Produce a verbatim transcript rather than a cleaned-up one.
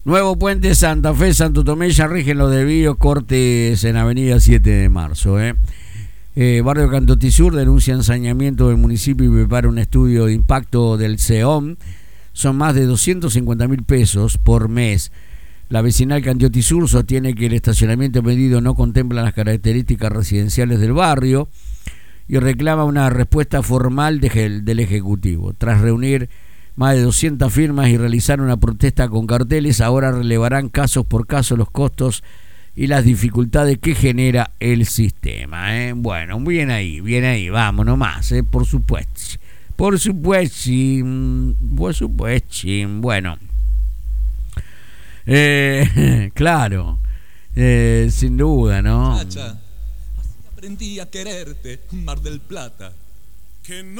Nuevo Puente, Santa Fe, Santo Tomé, ya rigen los desvíos, cortes en Avenida siete de marzo. ¿eh? Eh, Barrio Cantoti Sur denuncia ensañamiento del municipio y prepara un estudio de impacto del C E O M. Son más de doscientos cincuenta mil pesos por mes. La vecinal Cantoti Sur sostiene que el estacionamiento medido no contempla las características residenciales del barrio y reclama una respuesta formal de, del Ejecutivo. Tras reunir más de doscientas firmas y realizar una protesta con carteles, ahora relevarán casos por caso los costos y las dificultades que genera el sistema. ¿eh? Bueno, bien ahí, bien ahí, vamos nomás, ¿eh? por supuesto. Por supuesto, por supuesto, bueno. Eh, claro, eh, sin duda, ¿no? Chacha, así aprendí a quererte, Mar del Plata. Que no